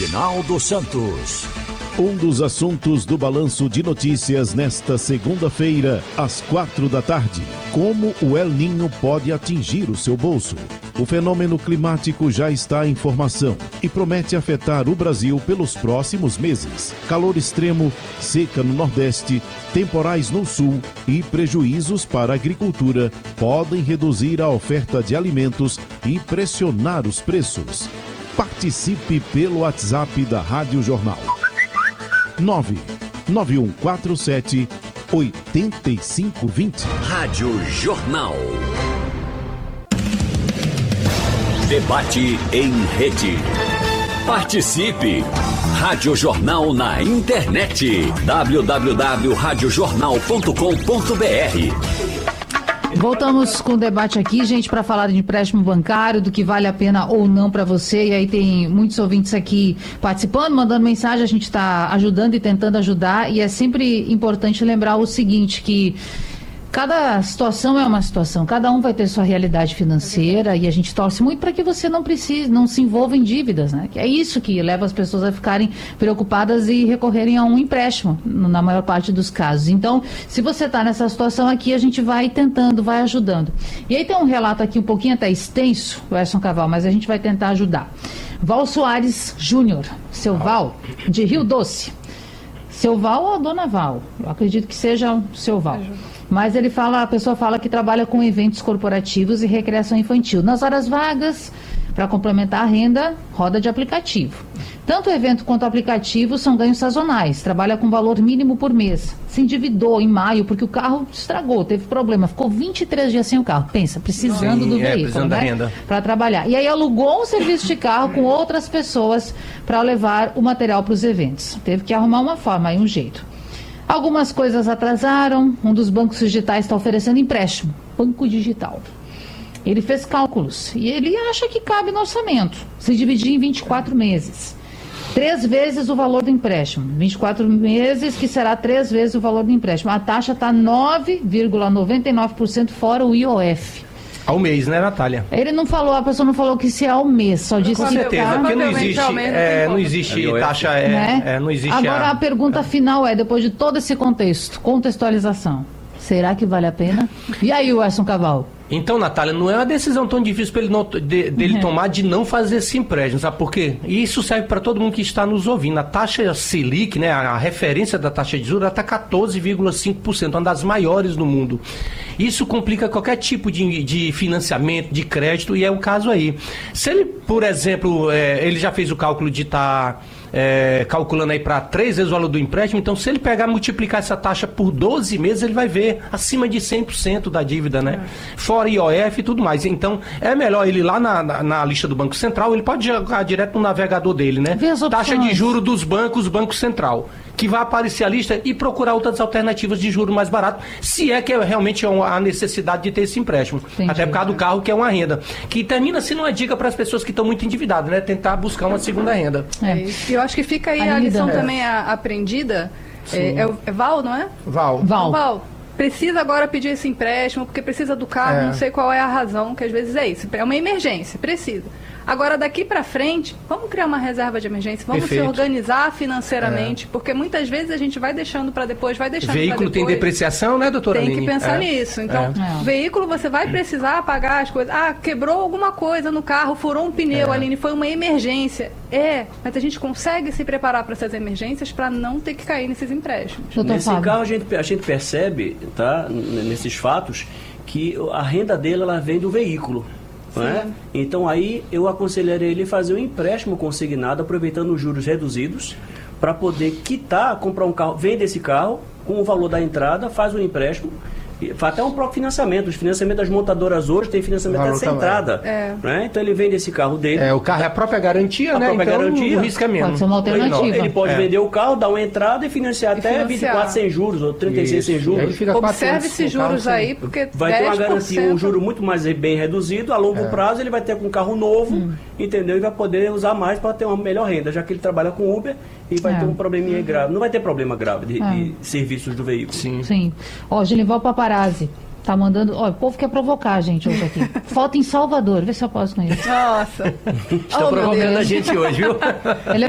Reginaldo Santos. Um dos assuntos do Balanço de Notícias nesta segunda-feira, às 4 da tarde. Como o El Niño pode atingir o seu bolso? O fenômeno climático já está em formação e promete afetar o Brasil pelos próximos meses. Calor extremo, seca no Nordeste, temporais no Sul e prejuízos para a agricultura podem reduzir a oferta de alimentos e pressionar os preços. Participe pelo WhatsApp da Rádio Jornal. 99147-8520. Rádio Jornal. Debate em rede. Participe! Rádio Jornal na internet. www.radiojornal.com.br. Voltamos com o debate aqui, gente, para falar de empréstimo bancário, do que vale a pena ou não para você. E aí tem muitos ouvintes aqui participando, mandando mensagem, a gente está ajudando e tentando ajudar. E é sempre importante lembrar o seguinte, que cada situação é uma situação, cada um vai ter sua realidade financeira e a gente torce muito para que você não se envolva em dívidas, né? Que é isso que leva as pessoas a ficarem preocupadas e recorrerem a um empréstimo, na maior parte dos casos. Então, se você está nessa situação aqui, a gente vai tentando, vai ajudando. E aí tem um relato aqui um pouquinho até extenso, o Edson Caval, mas a gente vai tentar ajudar. Val Soares Júnior, seu Val, de Rio Doce. Seu Val ou a dona Val? Eu acredito que seja o seu Val. Mas a pessoa fala que trabalha com eventos corporativos e recreação infantil. Nas horas vagas, para complementar a renda, roda de aplicativo. Tanto o evento quanto o aplicativo são ganhos sazonais. Trabalha com valor mínimo por mês. Se endividou em maio porque o carro estragou, teve problema. Ficou 23 dias sem o carro. Pensa, precisando do veículo, precisando da renda para trabalhar. E aí alugou um serviço de carro com outras pessoas para levar o material para os eventos. Teve que arrumar uma forma, aí um jeito. Algumas coisas atrasaram, um dos bancos digitais está oferecendo empréstimo, banco digital. Ele fez cálculos e ele acha que cabe no orçamento, se dividir em 24 meses. 3 vezes o valor do empréstimo, 24 meses que será 3 vezes o valor do empréstimo. A taxa está 9,99% fora o IOF. Ao mês, né, Natália? Ele não falou, a pessoa não falou que se é ao mês, só disse com certeza, que porque não existe taxa, né? não existe. Agora a pergunta final é, depois de todo esse contextualização, será que vale a pena? E aí, Edson Caval? Então, Natália, não é uma decisão tão difícil para dele tomar de não fazer esse empréstimo, sabe por quê? E isso serve para todo mundo que está nos ouvindo. A taxa Selic, né, a referência da taxa de juros, está 14,5%, uma das maiores do mundo. Isso complica qualquer tipo de financiamento, de crédito, e é o caso aí. Se ele, por exemplo, ele já fez o cálculo de estar calculando aí para 3 vezes o valor do empréstimo, então se ele pegar e multiplicar essa taxa por 12 meses, ele vai ver acima de 100% da dívida, né? Fora IOF e tudo mais. Então, é melhor ele ir lá na lista do Banco Central, ele pode jogar direto no navegador dele, né? Taxa de juros dos bancos, Banco Central, que vai aparecer a lista e procurar outras alternativas de juros mais barato, se é que realmente a necessidade de ter esse empréstimo. Entendi. Até por causa do carro, que é uma renda. Que termina sendo uma dica para as pessoas que estão muito endividadas, né? Tentar buscar uma segunda renda. Eu acho que fica aí a lição também aprendida. É Val, não é? Val. Precisa agora pedir esse empréstimo, porque precisa do carro, não sei qual é a razão, que às vezes é isso. É uma emergência, precisa. Agora, daqui para frente, vamos criar uma reserva de emergência, vamos se organizar financeiramente, porque muitas vezes a gente vai deixando para depois, Veículo tem depreciação, né, doutora Aline? Tem que pensar nisso. Então, veículo você vai precisar pagar as coisas. Ah, quebrou alguma coisa no carro, furou um pneu, Aline, foi uma emergência. Mas a gente consegue se preparar para essas emergências para não ter que cair nesses empréstimos. Nesse carro, a gente percebe, tá, nesses fatos, que a renda dele ela vem do veículo. É? Então aí eu aconselharia ele fazer um empréstimo consignado, aproveitando os juros reduzidos, para poder quitar, comprar um carro, vende esse carro com o valor da entrada, faz um empréstimo, faz até um próprio financiamento. Os financiamentos das montadoras hoje tem financiamento até sem entrada. Né? Então ele vende esse carro dele. O carro é a própria garantia, né? Então garantia, o risco é menos. Pode ser uma alternativa. Ele pode vender o carro, dar uma entrada e financiar até 24 sem juros ou 36 sem juros. Observe esses juros aí, porque vai ter uma garantia, um juro muito mais bem reduzido. A longo prazo ele vai ter com um carro novo, entendeu? E vai poder usar mais para ter uma melhor renda, já que ele trabalha com Uber e vai ter um probleminha grave. Não vai ter problema grave de serviços do veículo. Sim. Ó, Genival Paparazzi tá mandando. Ó, o povo quer provocar a gente hoje aqui. Foto em Salvador, vê se eu posso com isso. Nossa. Estão provocando a gente hoje, viu? Ele